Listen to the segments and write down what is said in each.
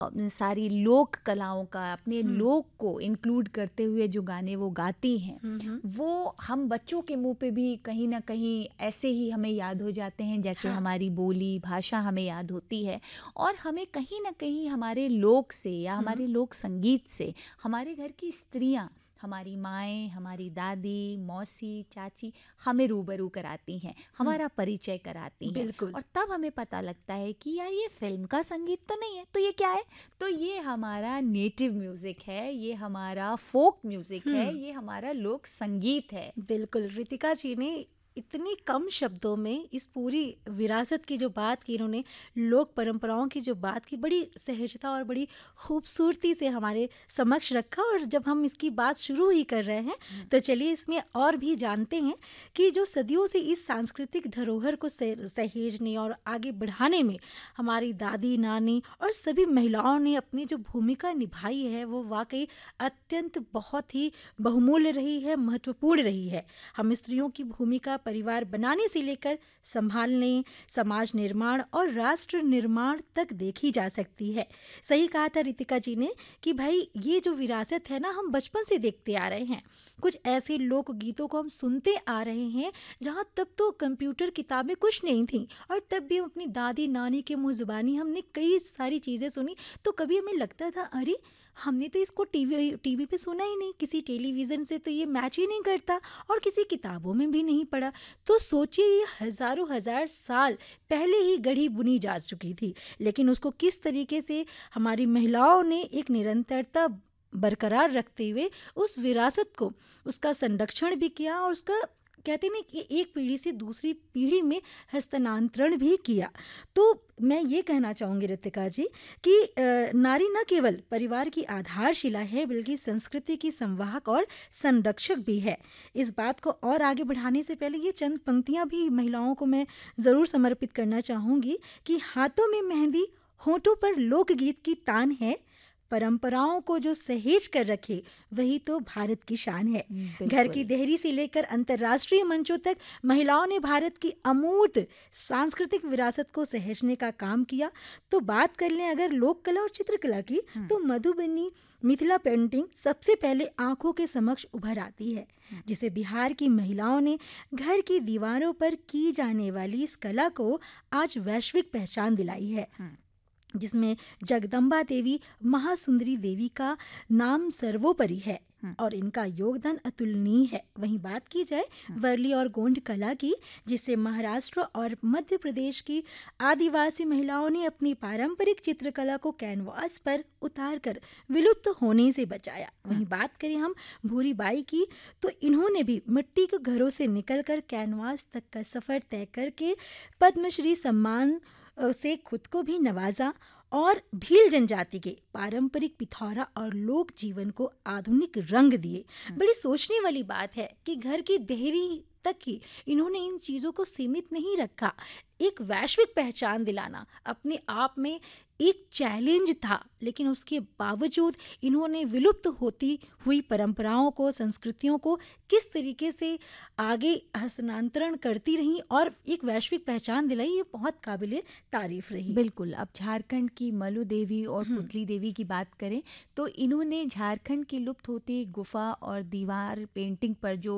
सारी लोक कलाओं का, अपने हुँ। लोक को इंक्लूड करते हुए जो गाने वो गाती हैं, हुँ, हुँ। वो हम बच्चों के मुंह पे भी कहीं ना कहीं ऐसे ही हमें याद हो जाते हैं जैसे हाँ। हमारी बोली भाषा हमें याद होती है। और हमें कहीं ना कहीं हमारे लोक से या हुँ, हमारे लोक संगीत से हमारे घर की स्त्रियां, हमारी माएँ, हमारी दादी, मौसी, चाची हमें रूबरू कराती हैं, हुँ। हमारा परिचय कराती हैं। बिल्कुल। और तब हमें पता लगता है कि यार ये फ़िल्म का संगीत तो नहीं है, तो ये क्या है? तो ये हमारा नेटिव म्यूज़िक है, ये हमारा फ़ोक म्यूज़िक है, हुँ। ये हमारा लोक संगीत है। बिल्कुल, रितिका जी ने इतनी कम शब्दों में इस पूरी विरासत की जो बात की इन्होंने, लोक परंपराओं की जो बात की, बड़ी सहजता और बड़ी खूबसूरती से हमारे समक्ष रखा। और जब हम इसकी बात शुरू ही कर रहे हैं, हुँ, तो चलिए इसमें और भी जानते हैं कि जो सदियों से इस सांस्कृतिक धरोहर को सहेजने और आगे बढ़ाने में हमारी दादी, नानी और सभी महिलाओं ने अपनी जो भूमिका निभाई है, वो वाक़ई अत्यंत बहुत ही बहुमूल्य रही है, महत्वपूर्ण रही है। हम स्त्रियों की भूमिका परिवार बनाने से लेकर संभालने, समाज निर्माण और राष्ट्र निर्माण तक देखी जा सकती है। सही कहा था रितिका जी ने कि भाई ये जो विरासत है ना, हम बचपन से देखते आ रहे हैं। कुछ ऐसे लोक गीतों को हम सुनते आ रहे हैं जहाँ तब तो कंप्यूटर किताबें कुछ नहीं थी, और तब भी अपनी दादी नानी के मुँह ज़ुबानी हमने कई सारी चीज़ें सुनी। तो कभी हमें लगता था अरे हमने तो इसको टीवी टीवी पे सुना ही नहीं, किसी टेलीविज़न से तो ये मैच ही नहीं करता, और किसी किताबों में भी नहीं पढ़ा। तो सोचिए ये हज़ारों हज़ार साल पहले ही गढ़ी बुनी जा चुकी थी, लेकिन उसको किस तरीके से हमारी महिलाओं ने एक निरंतरता बरकरार रखते हुए उस विरासत को, उसका संरक्षण भी किया, और उसका कहते हैं ना कि एक पीढ़ी से दूसरी पीढ़ी में हस्तांतरण भी किया। तो मैं ये कहना चाहूँगी रितिका जी कि नारी न केवल परिवार की आधारशिला है, बल्कि संस्कृति की संवाहक और संरक्षक भी है। इस बात को और आगे बढ़ाने से पहले ये चंद पंक्तियाँ भी महिलाओं को मैं ज़रूर समर्पित करना चाहूँगी कि हाथों में मेहंदी, होठों पर लोकगीत की तान है, परंपराओं को जो सहेज कर रखे वही तो भारत की शान है। घर की बिल्कुल। देहरी से लेकर अंतर्राष्ट्रीय मंचों तक महिलाओं ने भारत की अमूर्त सांस्कृतिक विरासत को सहेजने का काम किया। तो बात कर लें अगर लोक कला और चित्रकला की, हुँ, तो मधुबनी मिथिला पेंटिंग सबसे पहले आंखों के समक्ष उभर आती है, हुँ, जिसे बिहार की महिलाओं ने घर की दीवारों पर की जाने वाली इस कला को आज वैश्विक पहचान दिलाई है, हुँ, जिसमें जगदम्बा देवी, महासुंदरी देवी का नाम सर्वोपरि है, हुँ, और इनका योगदान अतुलनीय है। वहीं बात की जाए हुँ, वर्ली और गोंड कला की, जिसे महाराष्ट्र और मध्य प्रदेश की आदिवासी महिलाओं ने अपनी पारंपरिक चित्रकला को कैनवास पर उतार कर विलुप्त होने से बचाया। हुँ, वहीं बात करें हम भूरी बाई की, तो इन्होंने भी मिट्टी के घरों से निकलकर कैनवास तक का सफ़र तय करके पद्मश्री सम्मान से खुद को भी नवाजा, और भील जनजाति के पारंपरिक पिथौरा और लोक जीवन को आधुनिक रंग दिए। हुँ। बड़ी सोचने वाली बात है कि घर की देहरी तक ही इन्होंने इन चीज़ों को सीमित नहीं रखा। एक वैश्विक पहचान दिलाना अपने आप में एक चैलेंज था, लेकिन उसके बावजूद इन्होंने विलुप्त होती हुई परंपराओं को, संस्कृतियों को किस तरीके से आगे हस्तांतरण करती रहीं और एक वैश्विक पहचान दिलाई, ये बहुत काबिले तारीफ रही। बिल्कुल, अब झारखंड की मलू देवी और हुँ। पुतली देवी की बात करें, तो इन्होंने झारखंड की लुप्त होती गुफ़ा और दीवार पेंटिंग पर जो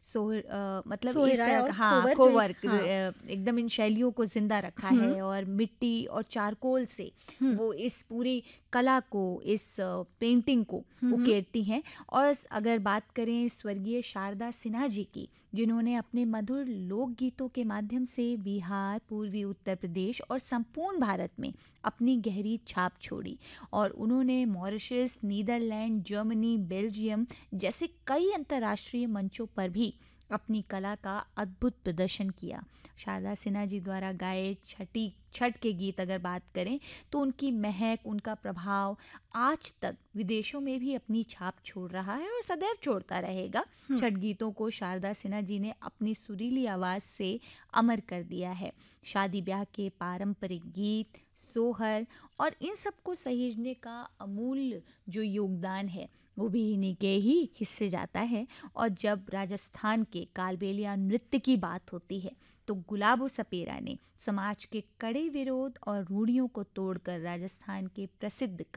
मतलब इस सोहराय तरह और का, हाँ, खोवर जो एक, खोवर हाँ। एकदम इन शैलियों को ज़िंदा रखा हुँ, है और मिट्टी और चारकोल से हुँ, वो इस पूरी कला को, इस पेंटिंग को हुँ, हुँ, उकेरती हैं। और अगर बात करें स्वर्गीय शारदा सिन्हा जी की, जिन्होंने अपने मधुर लोकगीतों के माध्यम से बिहार, पूर्वी उत्तर प्रदेश और संपूर्ण भारत में अपनी गहरी छाप छोड़ी। और उन्होंने मॉरिशस, नीदरलैंड, जर्मनी, बेल्जियम जैसे कई अंतर्राष्ट्रीय मंचों पर भी अपनी कला का अद्भुत प्रदर्शन किया। शारदा सिन्हा जी द्वारा गाए छठ के गीत अगर बात करें, तो उनकी महक, उनका प्रभाव आज तक विदेशों में भी अपनी छाप छोड़ रहा है और सदैव छोड़ता रहेगा। हुँ। छठ गीतों को शारदा सिन्हा जी ने अपनी सुरीली आवाज़ से अमर कर दिया है। शादी ब्याह के पारंपरिक गीत, सोहर और इन सब को सहेजने का अमूल्य जो योगदान है, वो भी इन्हीं के ही हिस्से जाता है। और जब राजस्थान के कालबेलिया नृत्य की बात होती है, तो गुलाबो सपेरा ने समाज के कड़े विरोध और रूढ़ियों को तोड़कर राजस्थान के प्रसिद्ध